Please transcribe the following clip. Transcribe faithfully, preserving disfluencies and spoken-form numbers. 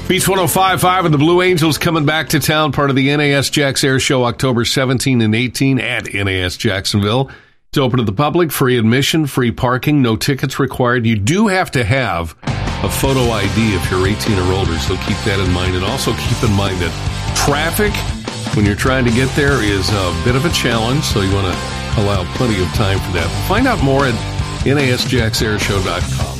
Beach one oh five point five and the Blue Angels coming back to town, part of the N A S Jax Air Show, October seventeenth and eighteenth at N A S Jacksonville. It's open to the public, free admission, free parking, no tickets required. You do have to have a photo I D if you're eighteen or older, so keep that in mind. And also keep in mind that traffic, when you're trying to get there, is a bit of a challenge, so you want to allow plenty of time for that. Find out more at N A S Jax Air Show dot com.